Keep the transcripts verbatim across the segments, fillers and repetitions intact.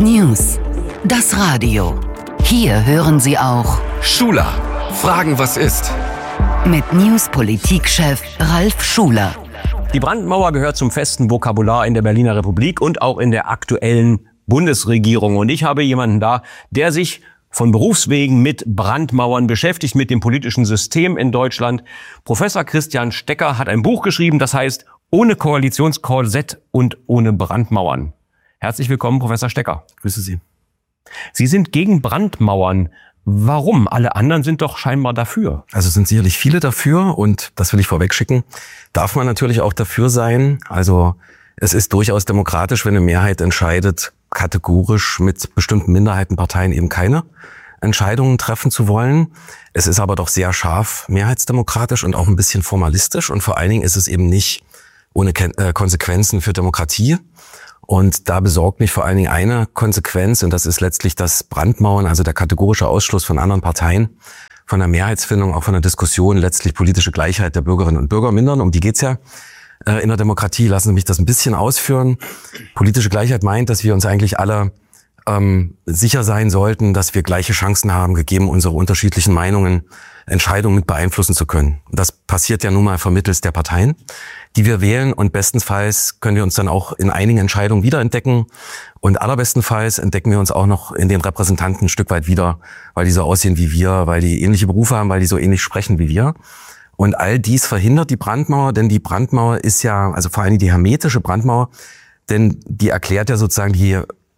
News. Das Radio. Hier hören Sie auch Schuler. Fragen, was ist? Mit News-Politik-Chef Ralf Schuler. Die Brandmauer gehört zum festen Vokabular in der Berliner Republik und auch in der aktuellen Bundesregierung. Und ich habe jemanden da, der sich von Berufswegen mit Brandmauern beschäftigt, mit dem politischen System in Deutschland. Professor Christian Stecker hat ein Buch geschrieben, das heißt Ohne Koalitionskorsett und ohne Brandmauern. Herzlich willkommen, Professor Stecker. Grüße Sie. Sie sind gegen Brandmauern. Warum? Alle anderen sind doch scheinbar dafür. Also sind sicherlich viele dafür und das will ich vorweg schicken. Darf man natürlich auch dafür sein. Also es ist durchaus demokratisch, wenn eine Mehrheit entscheidet, kategorisch mit bestimmten Minderheitenparteien eben keine Entscheidungen treffen zu wollen. Es ist aber doch sehr scharf mehrheitsdemokratisch und auch ein bisschen formalistisch und vor allen Dingen ist es eben nicht ohne Konsequenzen für Demokratie. Und da besorgt mich vor allen Dingen eine Konsequenz und das ist letztlich das Brandmauern, also der kategorische Ausschluss von anderen Parteien, von der Mehrheitsfindung, auch von der Diskussion, letztlich politische Gleichheit der Bürgerinnen und Bürger mindern. Um die geht's ja in der Demokratie. Lassen Sie mich das ein bisschen ausführen. Politische Gleichheit meint, dass wir uns eigentlich alle ähm, sicher sein sollten, dass wir gleiche Chancen haben, gegeben unsere unterschiedlichen Meinungen, Entscheidungen mit beeinflussen zu können. Das passiert ja nun mal vermittels der Parteien, die wir wählen und bestenfalls können wir uns dann auch in einigen Entscheidungen wiederentdecken und allerbestenfalls entdecken wir uns auch noch in den Repräsentanten ein Stück weit wieder, weil die so aussehen wie wir, weil die ähnliche Berufe haben, weil die so ähnlich sprechen wie wir. Und all dies verhindert die Brandmauer, denn die Brandmauer ist ja, also vor allem die hermetische Brandmauer, denn die erklärt ja sozusagen die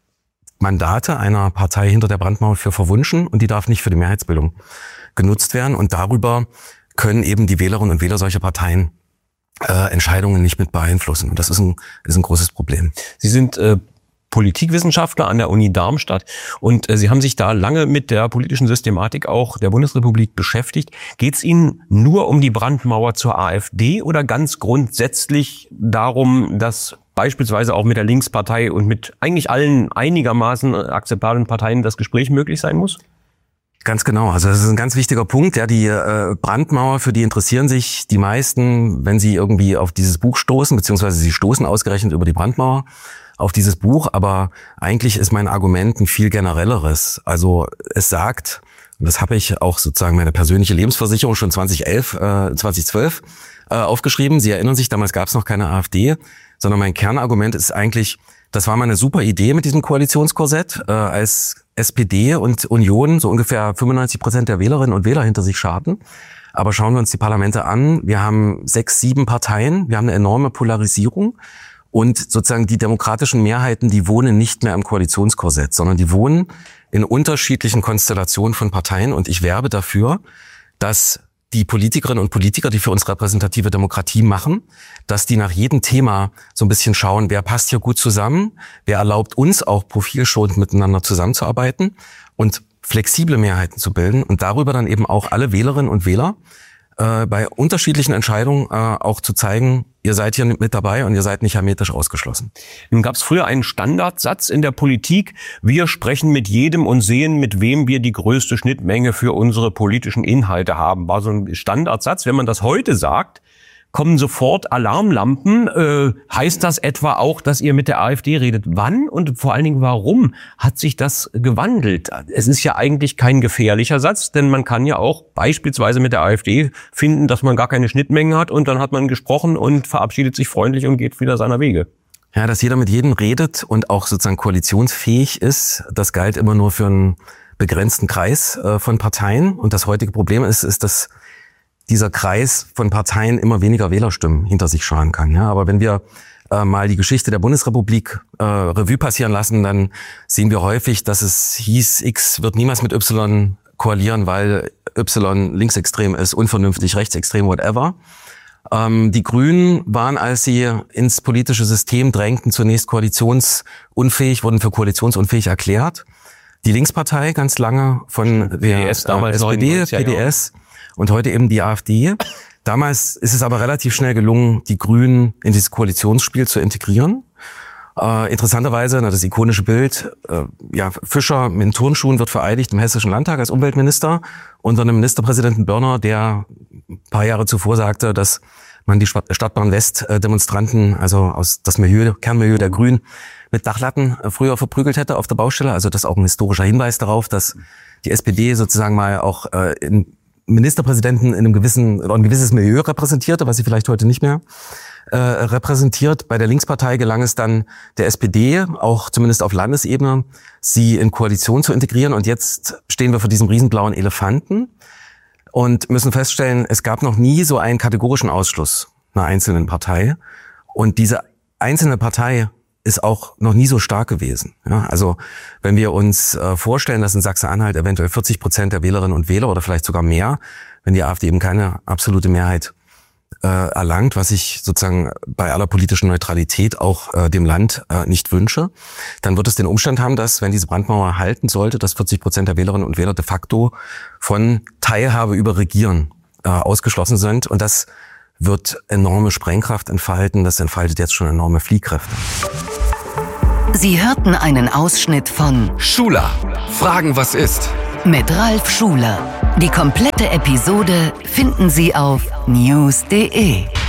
Mandate einer Partei hinter der Brandmauer für verwunschen und die darf nicht für die Mehrheitsbildung genutzt werden und darüber können eben die Wählerinnen und Wähler solcher Parteien äh, Entscheidungen nicht mit beeinflussen. Und das ist ein, ist ein großes Problem. Sie sind äh, Politikwissenschaftler an der Uni Darmstadt und äh, Sie haben sich da lange mit der politischen Systematik auch der Bundesrepublik beschäftigt. Geht es Ihnen nur um die Brandmauer zur AfD oder ganz grundsätzlich darum, dass beispielsweise auch mit der Linkspartei und mit eigentlich allen einigermaßen akzeptablen Parteien das Gespräch möglich sein muss? Ganz genau. Also das ist ein ganz wichtiger Punkt. Ja, die äh, Brandmauer, für die interessieren sich die meisten, wenn sie irgendwie auf dieses Buch stoßen, beziehungsweise sie stoßen ausgerechnet über die Brandmauer auf dieses Buch. Aber eigentlich ist mein Argument ein viel generelleres. Also es sagt, und das habe ich auch sozusagen meine persönliche Lebensversicherung schon zweitausendelf, äh, zweitausendzwölf äh, aufgeschrieben. Sie erinnern sich, damals gab es noch keine AfD, sondern mein Kernargument ist eigentlich, das war mal eine super Idee mit diesem Koalitionskorsett, äh, als S P D und Union so ungefähr fünfundneunzig Prozent der Wählerinnen und Wähler hinter sich scharten. Aber schauen wir uns die Parlamente an. Wir haben sechs, sieben Parteien. Wir haben eine enorme Polarisierung. Und sozusagen die demokratischen Mehrheiten, die wohnen nicht mehr im Koalitionskorsett, sondern die wohnen in unterschiedlichen Konstellationen von Parteien. Und ich werbe dafür, dass die Politikerinnen und Politiker, die für uns repräsentative Demokratie machen, dass die nach jedem Thema so ein bisschen schauen, wer passt hier gut zusammen, wer erlaubt uns auch profilschonend miteinander zusammenzuarbeiten und flexible Mehrheiten zu bilden und darüber dann eben auch alle Wählerinnen und Wähler äh, bei unterschiedlichen Entscheidungen äh, auch zu zeigen, ihr seid hier mit dabei und ihr seid nicht hermetisch ausgeschlossen. Nun gab es früher einen Standardsatz in der Politik, wir sprechen mit jedem und sehen, mit wem wir die größte Schnittmenge für unsere politischen Inhalte haben. War so ein Standardsatz. Wenn man das heute sagt, kommen sofort Alarmlampen. Äh, heißt das etwa auch, dass ihr mit der AfD redet? Wann und vor allen Dingen warum hat sich das gewandelt? Es ist ja eigentlich kein gefährlicher Satz, denn man kann ja auch beispielsweise mit der AfD finden, dass man gar keine Schnittmengen hat und dann hat man gesprochen und verabschiedet sich freundlich und geht wieder seiner Wege. Ja, dass jeder mit jedem redet und auch sozusagen koalitionsfähig ist, das galt immer nur für einen begrenzten Kreis äh, von Parteien. Und das heutige Problem ist, ist, dass dieser Kreis von Parteien immer weniger Wählerstimmen hinter sich scharen kann. Ja, aber wenn wir äh, mal die Geschichte der Bundesrepublik äh, Revue passieren lassen, dann sehen wir häufig, dass es hieß, X wird niemals mit Y koalieren, weil Y linksextrem ist, unvernünftig, rechtsextrem, whatever. Ähm, die Grünen waren, als sie ins politische System drängten, zunächst koalitionsunfähig, wurden für koalitionsunfähig erklärt. Die Linkspartei ganz lange von der P D S, damals äh, S P D, P D S, und heute eben die AfD. Damals ist es aber relativ schnell gelungen, die Grünen in dieses Koalitionsspiel zu integrieren. Äh, interessanterweise, na, das ikonische Bild, äh, ja, Fischer mit Turnschuhen wird vereidigt im Hessischen Landtag als Umweltminister unter einem Ministerpräsidenten Börner, der ein paar Jahre zuvor sagte, dass man die Stadtbahn West Demonstranten, also aus das Milieu, Kernmilieu der Grünen, mit Dachlatten früher verprügelt hätte auf der Baustelle. Also das ist auch ein historischer Hinweis darauf, dass die S P D sozusagen mal auch äh, in Ministerpräsidenten in einem gewissen oder ein gewisses Milieu repräsentierte, was sie vielleicht heute nicht mehr äh, repräsentiert. Bei der Linkspartei gelang es dann der S P D, auch zumindest auf Landesebene, sie in Koalition zu integrieren. Und jetzt stehen wir vor diesem riesenblauen Elefanten und müssen feststellen, es gab noch nie so einen kategorischen Ausschluss einer einzelnen Partei. Und diese einzelne Partei ist auch noch nie so stark gewesen. Ja, also wenn wir uns äh, vorstellen, dass in Sachsen-Anhalt eventuell vierzig Prozent der Wählerinnen und Wähler oder vielleicht sogar mehr, wenn die AfD eben keine absolute Mehrheit äh, erlangt, was ich sozusagen bei aller politischen Neutralität auch äh, dem Land äh, nicht wünsche, dann wird es den Umstand haben, dass, wenn diese Brandmauer halten sollte, dass vierzig Prozent der Wählerinnen und Wähler de facto von Teilhabe über Regieren äh, ausgeschlossen sind. Und das wird enorme Sprengkraft entfalten. Das entfaltet jetzt schon enorme Fliehkräfte. Sie hörten einen Ausschnitt von Schuler, Fragen, was ist? Mit Ralf Schuler. Die komplette Episode finden Sie auf news punkt de.